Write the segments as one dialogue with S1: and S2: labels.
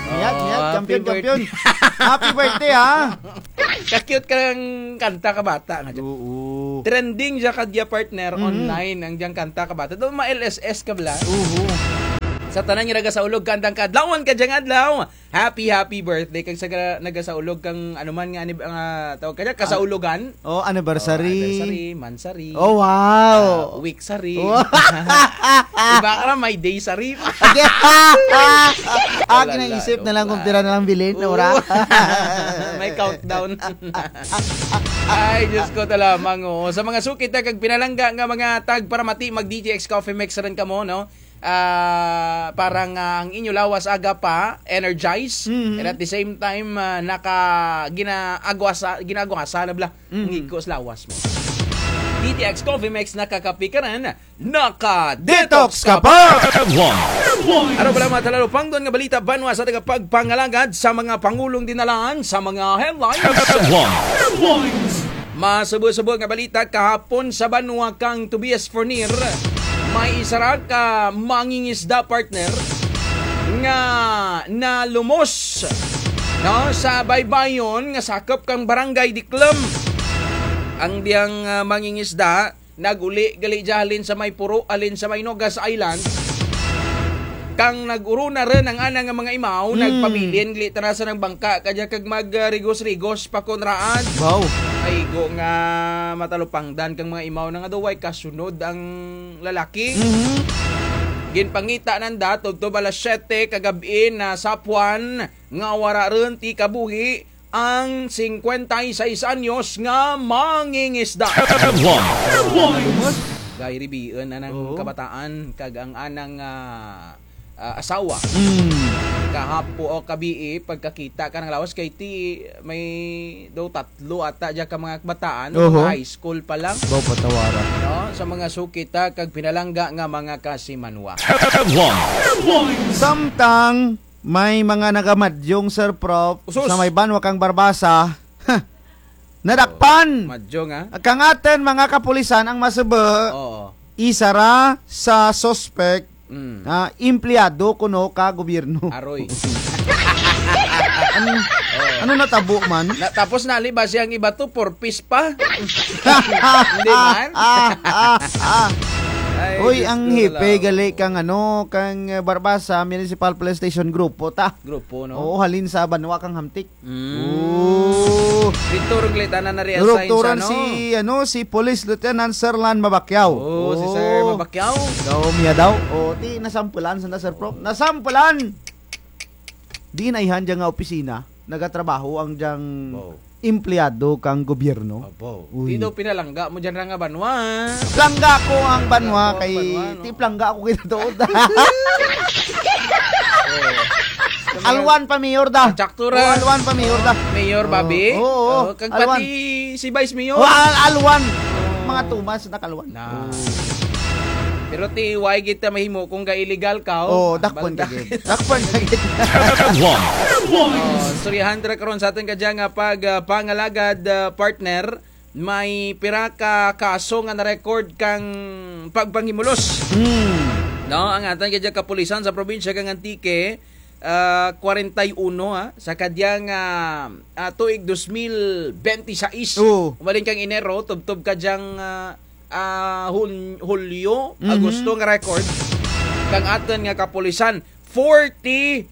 S1: Ngiyag, champion. Happy birthday, ha?
S2: Ka-cute ka ng kanta ka bata.
S1: Oo.
S2: Trending dyan ka partner online ang dyan kanta ka bata. Doon ma-LSS ka bala. Sa tanan nga nagasaulog kandang kadlawon ka dyan adlaw. Happy birthday kag sa nagasaulog kang anuman nga tawag kanya kasaulogan.
S1: Anniversary.
S2: Mansary.
S1: Oh, wow.
S2: Weeksary. Iba ka may daysary.
S1: Kinaisip na lang kung tira na lang bilhin na ora.
S2: May countdown. Ay, Diyos ko talamang. Sa mga sukit kag pinalangga nga mga tag para mati mag DTX Coffee Mix rin ka mo, no? Parang ang inyo lawas aga pa energize and at the same time ginagwasa na bla ngikos lawas mo. DTX Coffee Mix nakakapi ka rin, naka-detox ka pa! Ano pala mga talalo pang doon nga balita banwa sa tagapagpangalagad sa mga pangulong dinalaan sa mga headlines. Masubo-subo nga balita kahapon sa banwa kang Tobias Fornir. May isara ka mangingisda partner nga nalumos no, sa baybayon nga sakop kang barangay Diklam. Ang diyang mangingisda naguli gali jahalin sa may puro alin sa may Nogas Island. Kang nag-uro na rin ang anang mga imaw, nagpabilin, gali tarasa ng bangka, kanya kag mag-rigos-rigos pa konraan.
S1: Wow.
S2: Ay go nga matalupangdan kang mga imaw na nga duway kasunod ang lalaki. Ginpangita nanda tugto balas 7 kagabi na sapuan nga wara rin ti kabuhi ang 56 anyos nga mangingisda. Gay ribian anang kabataan kag ang anang asawa. Kahapo o kabii pagkakita ka ng lawas kay ti may daw 3 ata diya ka mga kabataan high school pa lang.
S1: Baw patawaran.
S2: No, sa mga sukita kag pinalangga nga mga kasimanwa.
S1: Samtang may mga nagamadyong Sir Prof sa may banwa kang Barbasa. Nadakpan.
S2: Madyo nga.
S1: Kangaten mga kapulisan ang masaba. Isara sa suspect empleyado kuno ka gobyerno.
S2: Aroy.
S1: Ano natabo man?
S2: Tapos naliba siyang iba to for peace pa. Hindi man.
S1: Uy, ang hipe gali kang kang Barbasa Municipal Police Station grupo ta.
S2: Grupo no.
S1: Oo, halin sa banwa kang hamtik.
S2: Biturog litana na reassign sa
S1: si Police Lieutenant Serlan Mabakyaw.
S2: Si Sir Mabakyaw.
S1: Miya daw. Ti nasampulan sa Sir Prof. Nasampulan. Di na ihan nga opisina, nagatrabaho ang diyang empleyado kang gobyerno.
S2: Di daw pinalangga mo dyan nga banwa.
S1: Plangga ko ang banwa kay ti plangga ako kinatuod. Alwan pa mayor da.
S2: Tsaktura.
S1: Alwan pa mayor da.
S2: Mayor Bobby. Kag pati si Vice Mayor.
S1: Alwan. Mga tumas nakalwan.
S2: Pero ti why kita mahimo kung ga illegal ka.
S1: Dakpan kagid. Dakpan kagid.
S2: 300 karon sa atin kadya nga pag pangalagad partner may pira ka kaso nga na-record kang pagpangimulos. No, ang atan kadya kapulisan sa probinsya kang Antique 41 sa kadyang tuig 2026. Umaling kang Enero tubtob kadyang Hulyo, Agosto nga record kang aton nga kapulisan 41.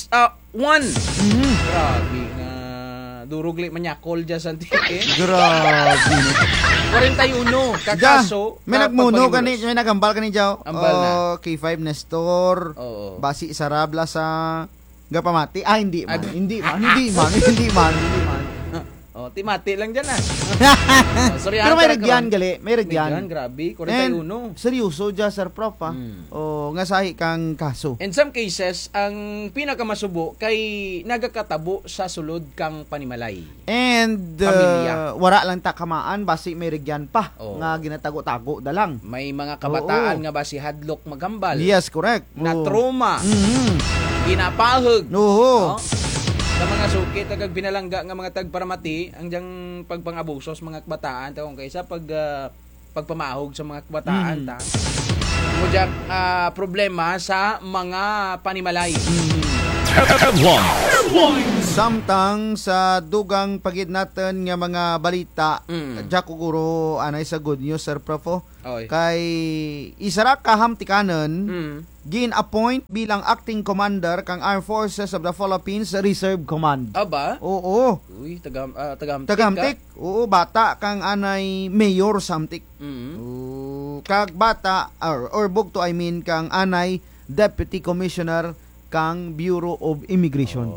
S2: Grabe nga durugli manyakol dyan sa Antique.
S1: Grabe.
S2: 41 kakaso.
S1: May nagmuno kani, may nagambal kani jaw. K5 Nestor. Basi Sarabla sa Gapamati. Hindi man. Timati lang dyan
S2: Pero
S1: may regyan gali. May regyan.
S2: Grabe, 41.
S1: Seryoso dyan, Sir Prof nga sahi kang kaso.
S2: In some cases, ang pinakamasubo kay nagakatabo sa sulod kang panimalay.
S1: And wala lang takamaan, basi may regyan pa nga ginatago-tago da lang.
S2: May mga kabataan nga basi hadlok magambal.
S1: Yes, correct.
S2: Na trauma. Ginapahog. Sa mga sukit agag binalangga nga mga tagparamati ang diyang pagpangabusos mga kabataan kung kaysa pagpamahog sa mga kabataan mo diyang problema sa mga panimalay.
S1: Samtang sa dugang pagid natin nga mga balita, Jakuguro anay sa good news Sir Prof. Kay isara ka hamtikanen, gin-appoint bilang acting commander kang Armed Forces of the Philippines Reserve Command.
S2: Aba?
S1: Oo.
S2: Uy, tagamtik.
S1: Tagamtik. Oo, bata kang anay mayor samtik. Kag bata or bugto I mean kang anay deputy commissioner kang Bureau of Immigration.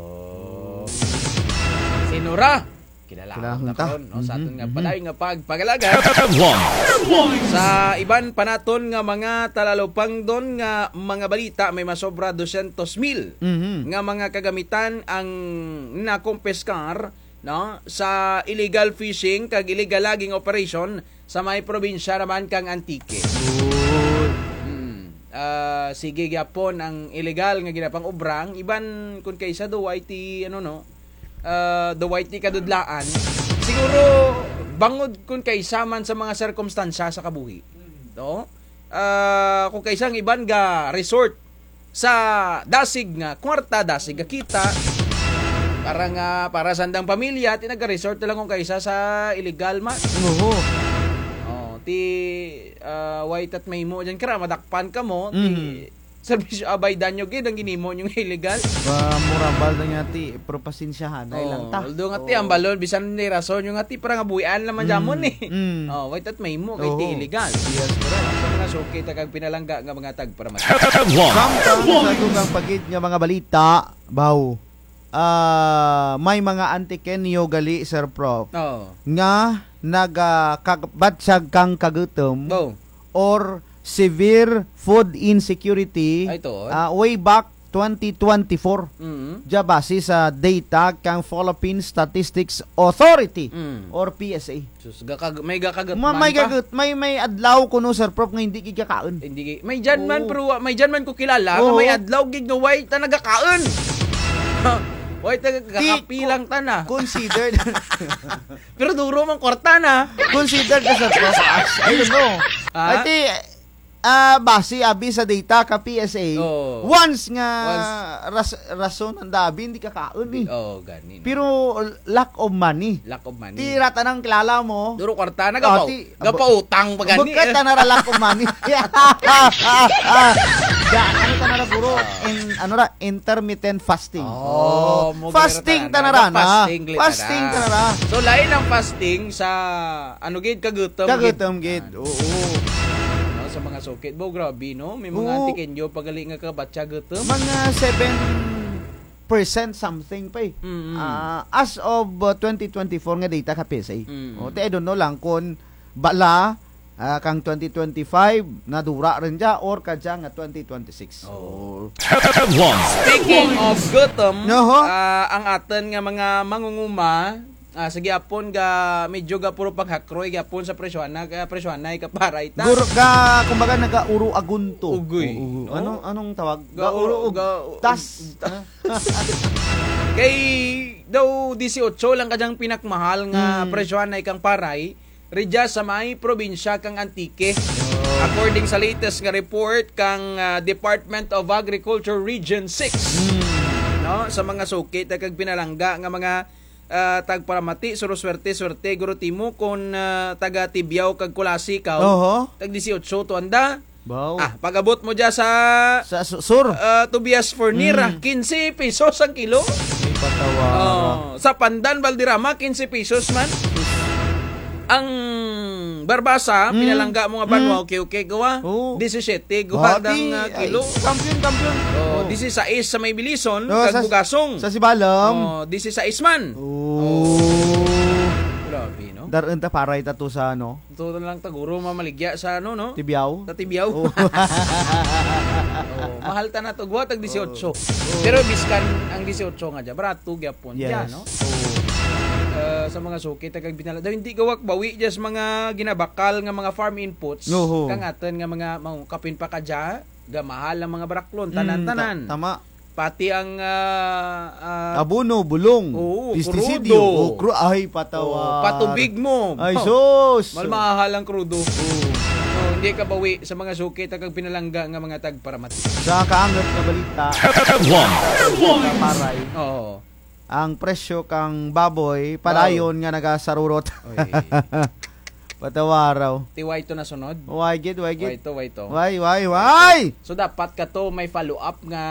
S2: Sinura. Kilala ta no sa aton nga palay nga pagpagalaga. Sa iban panaton nga mga talalupang don nga mga balita may masobra 200,000 nga mga kagamitan ang nakumpeskar no sa illegal fishing kag illegal logging operation sa may probinsya naman kang Antique. Sige gyapon ang illegal nga ginapang ubrang iban kun kaysa do white the white kadudlaan siguro bangod kun kaysa man sa mga sirkumstansya sa kabuhi no kung kaysa ang iban ga resort sa dasig nga kwarta dasig ga kita para sandang pamilya tinaga-resort na lang kung kaysa sa illegal man. White at may mo dyan kara madakpan ka mo servisyo abay danyo gid ang ginimo yung illegal
S1: murabal na nga ti pero pasensyahan ay lang ta
S2: although nga ti ang balon bisan ni rason yung nga ti parang abuyan naman jamon white at may mo kay ti illegal
S1: yes correct
S2: sa mga sukit kag pinalangga nga mga tag para
S1: samtang sa dugang pagid nga mga balita baw may mga antikenyo gali Sir Prof nga nagakabatsag kang kagutom or severe food insecurity way back 2024 ja base sa data kang Philippine Statistics Authority or PSA.
S2: May gakagat
S1: may adlaw kuno Sir Prof nga hindi gigakaon.
S2: May dyan man pero may dyan man ko kilala nga may adlaw gig nga way ta nagakaon. Way tagakapilang tana.
S1: Considered.
S2: Pero duro man kwarta na.
S1: Considered ka Sir Prof. I don't know. Ati base abi sa data ka PSA. Once nga rason ang dabi hindi ka kaon
S2: ganin.
S1: Pero lack of money. Tira tanang kilala mo.
S2: Duro kwarta na gapautang pa gani.
S1: Bukat ta na lack of money. Ano ta na guro intermittent fasting. Fasting ta na Fasting ta na.
S2: So lain ang fasting sa gid kagutom
S1: gid. Oo.
S2: Sa mga sukit bo grabe no may mga antikenyo pagali nga ka batya gutom
S1: mga 7% something pa as of 2024 nga data ka PSA I don't know lang kung bala kang 2025 nadura rin dya or kadya nga 2026
S2: speaking of gutom ang aton nga mga mangunguma sa gyapon ga medyo ga puro paghakroy gyapon sa presyohanay ka para ita.
S1: Guro ga kumbaga nagauro agunto.
S2: Ugoy.
S1: Anong tawag? Gauro tas.
S2: Kay daw 18 lang kadyang pinakmahal nga presyohanay kang paray redya sa may probinsya kang Antique. According sa latest nga report kang Department of Agriculture Region 6. No, sa mga sukit kag pinalangga nga mga tagparamati suro swerte guro timo kon taga Tibiao kag Kulasi ka tag 18 to anda pagabot mo dya sa
S1: sur
S2: Tobias Fornir 15 pesos ang kilo sa Pandan Valderrama 15 pesos man ang Barbasa pinalangga mo nga banwa okay gawa 17 gawa dang kilo
S1: kampiyon
S2: 16 sa may Bilison kag Bugasong
S1: sa Sibalam
S2: 16 man grabe no
S1: daron ta para ita to sa
S2: to lang taguro mamaligya sa no
S1: Tibiao
S2: sa Tibiao mahal ta na to gawa tag 18 pero biskan ang 18 nga dya barato gyapon dya no sa mga sukit kag binala daw hindi gawak bawi just mga ginabakal nga mga farm inputs kang aton nga mga kapin pa kadya ga mahal ang mga baraklon tanan
S1: tama
S2: pati ang
S1: abono bulong pesticidio ay patawa
S2: patubig mo
S1: ay sus
S2: mahal ang krudo Hindi ka bawi sa mga suki kag pinalangga nga mga tag para mati.
S1: Sa kaangat na balita, maray.
S2: Oo.
S1: Ang presyo kang baboy padayon nga nagasarurot.
S2: Oy.
S1: Patawaraw.
S2: Tiway to na sunod.
S1: Why gid?
S2: Why to.
S1: Why?
S2: So dapat ka to may follow up nga